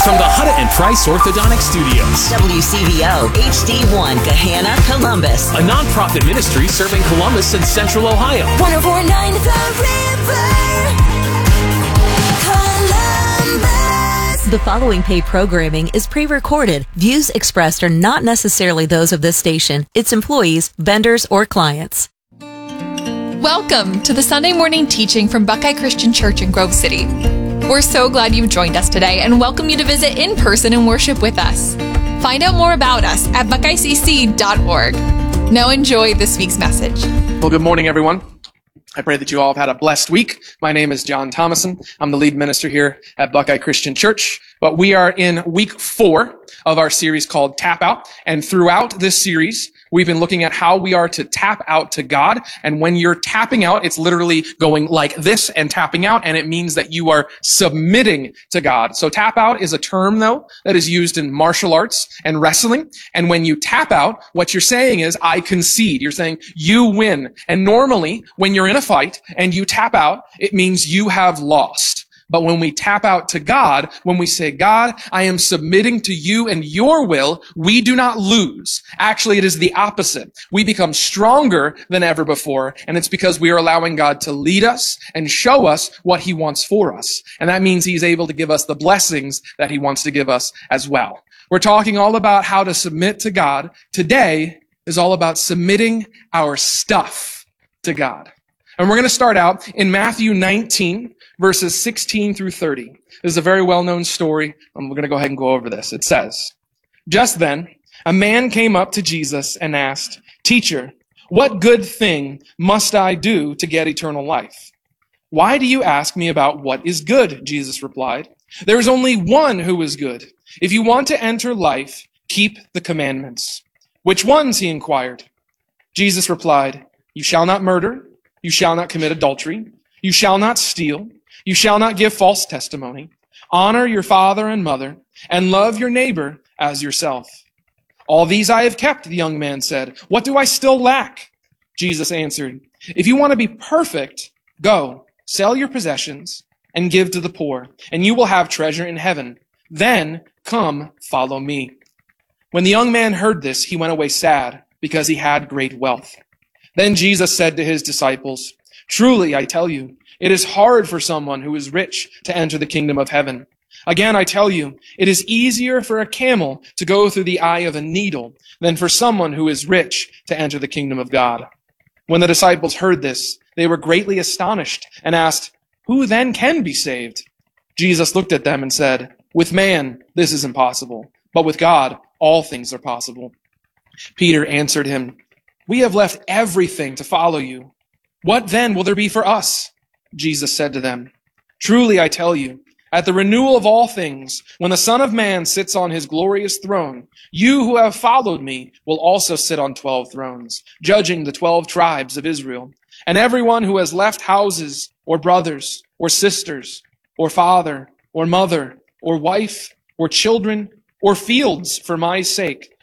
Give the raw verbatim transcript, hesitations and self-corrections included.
from the Hutta and Price Orthodontic Studios. W C V O H D one, Gahanna, Columbus. A nonprofit ministry serving Columbus and Central Ohio. one oh four point nine The River, Columbus. The following paid programming is pre-recorded. Views expressed are not necessarily those of this station, its employees, vendors, or clients. Welcome to the Sunday morning teaching from Buckeye Christian Church in Grove City. We're so glad you've joined us today and welcome you to visit in person and worship with us. Find out more about us at buckeye c c dot org. Now enjoy this week's message. Well, good morning, everyone. I pray that you all have had a blessed week. My name is John Thomason. I'm the lead minister here at Buckeye Christian Church. But we are in week four of our series called Tap Out. And throughout this series, we've been looking at how we are to tap out to God. And when you're tapping out, it's literally going like this and tapping out. And it means that you are submitting to God. So tap out is a term, though, that is used in martial arts and wrestling. And when you tap out, what you're saying is, I concede. You're saying, you win. And normally, when you're in a fight and you tap out, it means you have lost. But when we tap out to God, when we say, God, I am submitting to you and your will, we do not lose. Actually, it is the opposite. We become stronger than ever before, and it's because we are allowing God to lead us and show us what he wants for us. And that means he's able to give us the blessings that he wants to give us as well. We're talking all about how to submit to God. Today is all about submitting our stuff to God. And we're going to start out in Matthew nineteen, verses sixteen through thirty. This is a very well-known story, and we're going to go ahead and go over this. It says, just then, a man came up to Jesus and asked, Teacher, what good thing must I do to get eternal life? Why do you ask me about what is good? Jesus replied. There is only one who is good. If you want to enter life, keep the commandments. Which ones? He inquired. Jesus replied, You shall not murder. You shall not commit adultery. You shall not steal. You shall not give false testimony. Honor your father and mother, and love your neighbor as yourself. All these I have kept, the young man said. What do I still lack? Jesus answered, If you want to be perfect, go, sell your possessions, and give to the poor, and you will have treasure in heaven. Then come, follow me. When the young man heard this, he went away sad, because he had great wealth. Then Jesus said to his disciples, Truly, I tell you, it is hard for someone who is rich to enter the kingdom of heaven. Again, I tell you, it is easier for a camel to go through the eye of a needle than for someone who is rich to enter the kingdom of God. When the disciples heard this, they were greatly astonished and asked, Who then can be saved? Jesus looked at them and said, With man, this is impossible, but with God, all things are possible. Peter answered him, We have left everything to follow you. What then will there be for us? Jesus said to them, Truly I tell you, at the renewal of all things, when the Son of Man sits on his glorious throne, you who have followed me will also sit on twelve thrones, judging the twelve tribes of Israel. And everyone who has left houses, or brothers, or sisters, or father, or mother, or wife, or children, or fields for my sake,